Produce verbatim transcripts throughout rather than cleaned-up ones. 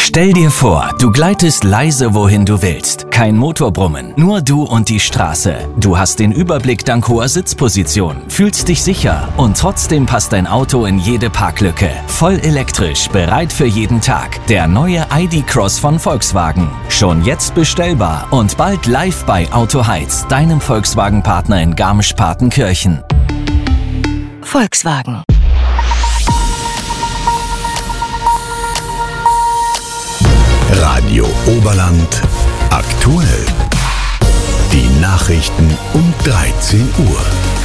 Stell dir vor, du gleitest leise, wohin du willst. Kein Motorbrummen, nur du und die Straße. Du hast den Überblick dank hoher Sitzposition, fühlst dich sicher und trotzdem passt dein Auto in jede Parklücke. Voll elektrisch, bereit für jeden Tag. Der neue I D Cross von Volkswagen. Schon jetzt bestellbar und bald live bei Auto Heiz, deinem Volkswagen-Partner in Garmisch-Partenkirchen. Volkswagen. Radio Oberland aktuell. Die Nachrichten um dreizehn Uhr.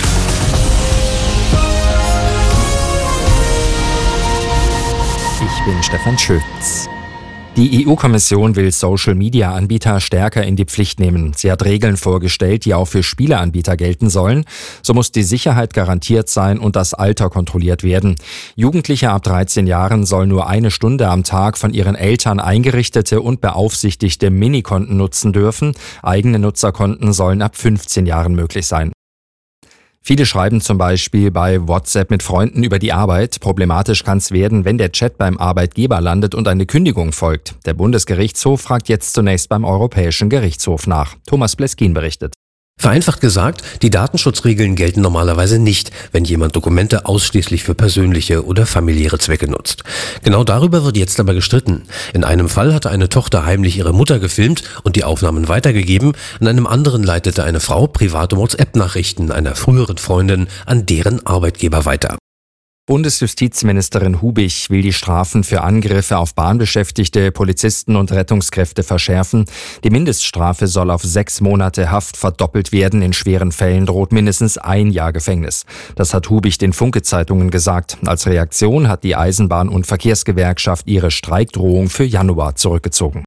Ich bin Stefan Schütz. Die E U-Kommission will Social-Media-Anbieter stärker in die Pflicht nehmen. Sie hat Regeln vorgestellt, die auch für Spieleanbieter gelten sollen. So muss die Sicherheit garantiert sein und das Alter kontrolliert werden. Jugendliche ab dreizehn Jahren sollen nur eine Stunde am Tag von ihren Eltern eingerichtete und beaufsichtigte Minikonten nutzen dürfen. Eigene Nutzerkonten sollen ab fünfzehn Jahren möglich sein. Viele schreiben zum Beispiel bei WhatsApp mit Freunden über die Arbeit. Problematisch kann es werden, wenn der Chat beim Arbeitgeber landet und eine Kündigung folgt. Der Bundesgerichtshof fragt jetzt zunächst beim Europäischen Gerichtshof nach. Thomas Bleskin berichtet. Vereinfacht gesagt, die Datenschutzregeln gelten normalerweise nicht, wenn jemand Dokumente ausschließlich für persönliche oder familiäre Zwecke nutzt. Genau darüber wird jetzt aber gestritten. In einem Fall hatte eine Tochter heimlich ihre Mutter gefilmt und die Aufnahmen weitergegeben. In einem anderen leitete eine Frau private WhatsApp-Nachrichten einer früheren Freundin an deren Arbeitgeber weiter. Bundesjustizministerin Hubich will die Strafen für Angriffe auf Bahnbeschäftigte, Polizisten und Rettungskräfte verschärfen. Die Mindeststrafe soll auf sechs Monate Haft verdoppelt werden. In schweren Fällen droht mindestens ein Jahr Gefängnis. Das hat Hubich den Funke-Zeitungen gesagt. Als Reaktion hat die Eisenbahn- und Verkehrsgewerkschaft ihre Streikdrohung für Januar zurückgezogen.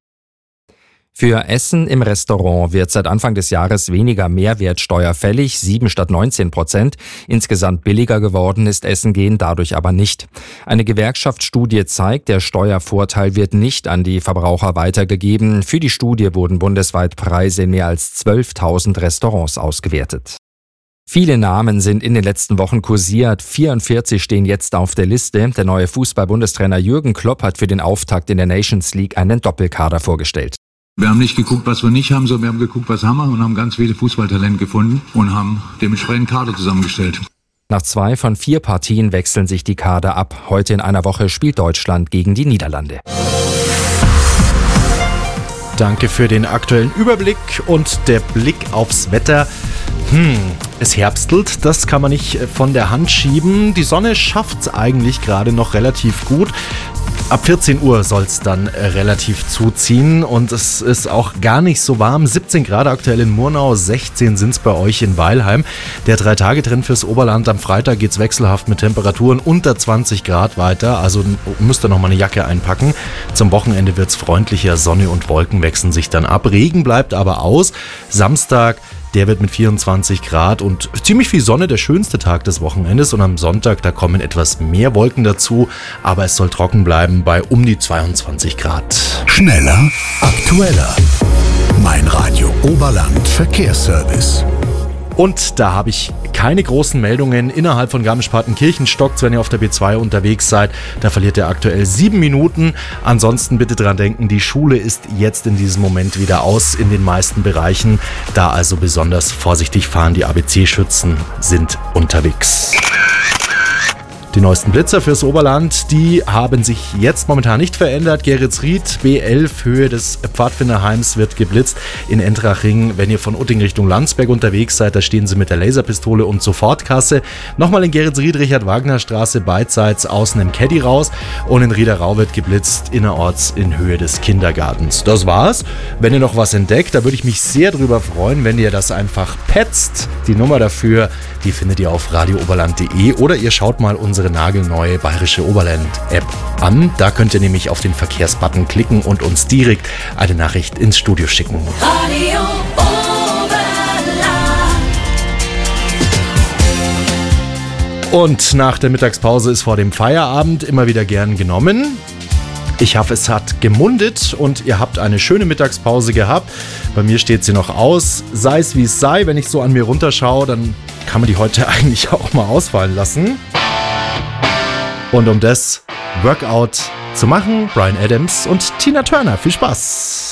Für Essen im Restaurant wird seit Anfang des Jahres weniger Mehrwertsteuer fällig, sieben statt neunzehn Prozent. Insgesamt billiger geworden ist Essen gehen dadurch aber nicht. Eine Gewerkschaftsstudie zeigt, der Steuervorteil wird nicht an die Verbraucher weitergegeben. Für die Studie wurden bundesweit Preise in mehr als zwölftausend Restaurants ausgewertet. Viele Namen sind in den letzten Wochen kursiert. vierundvierzig stehen jetzt auf der Liste. Der neue Fußball-Bundestrainer Jürgen Klopp hat für den Auftakt in der Nations League einen Doppelkader vorgestellt. Wir haben nicht geguckt, was wir nicht haben, sondern wir haben geguckt, was haben wir und haben ganz viele Fußballtalente gefunden und haben dementsprechend Kader zusammengestellt. Nach zwei von vier Partien wechseln sich die Kader ab. Heute in einer Woche spielt Deutschland gegen die Niederlande. Danke für den aktuellen Überblick und der Blick aufs Wetter. Hm, es herbstelt, das kann man nicht von der Hand schieben. Die Sonne schafft's eigentlich gerade noch relativ gut. Ab vierzehn Uhr soll es dann relativ zuziehen und es ist auch gar nicht so warm. siebzehn Grad aktuell in Murnau, sechzehn sind es bei euch in Weilheim. Der drei-Tage-Trend fürs Oberland, am Freitag geht es wechselhaft mit Temperaturen unter zwanzig Grad weiter, also müsst ihr nochmal eine Jacke einpacken. Zum Wochenende wird es freundlicher, Sonne und Wolken wechseln sich dann ab. Regen bleibt aber aus. Samstag, der wird mit vierundzwanzig Grad und ziemlich viel Sonne der schönste Tag des Wochenendes. Und am Sonntag, da kommen etwas mehr Wolken dazu, aber es soll trocken bleiben bei um die zweiundzwanzig Grad. Schneller, aktueller. Mein Radio Oberland Verkehrsservice. Und da habe ich keine großen Meldungen innerhalb von Garmisch-Partenkirchen. Stockt's, wenn ihr auf der B zwei unterwegs seid. Da verliert ihr aktuell sieben Minuten. Ansonsten bitte dran denken, die Schule ist jetzt in diesem Moment wieder aus in den meisten Bereichen. Da also besonders vorsichtig fahren. Die A B C-Schützen sind unterwegs. Die neuesten Blitzer fürs Oberland, die haben sich jetzt momentan nicht verändert. Geretsried, B elf, Höhe des Pfadfinderheims wird geblitzt. In Entraching, wenn ihr von Utting Richtung Landsberg unterwegs seid, da stehen sie mit der Laserpistole und Sofortkasse. Nochmal in Geretsried, Richard-Wagner-Straße, beidseits außen im Caddy raus. Und in Riederau wird geblitzt, innerorts in Höhe des Kindergartens. Das war's. Wenn ihr noch was entdeckt, da würde ich mich sehr drüber freuen, wenn ihr das einfach petzt. Die Nummer dafür, die findet ihr auf radio oberland punkt de oder ihr schaut mal unsere nagelneue Bayerische Oberland-App an. Da könnt ihr nämlich auf den Verkehrsbutton klicken und uns direkt eine Nachricht ins Studio schicken. Radio Oberland. Und nach der Mittagspause ist vor dem Feierabend immer wieder gern genommen. Ich hoffe, es hat gemundet und ihr habt eine schöne Mittagspause gehabt. Bei mir steht sie noch aus. Sei es wie es sei, wenn ich so an mir runterschaue, dann kann man die heute eigentlich auch mal ausfallen lassen. Und um das Workout zu machen. Bryan Adams und Tina Turner. Viel Spaß!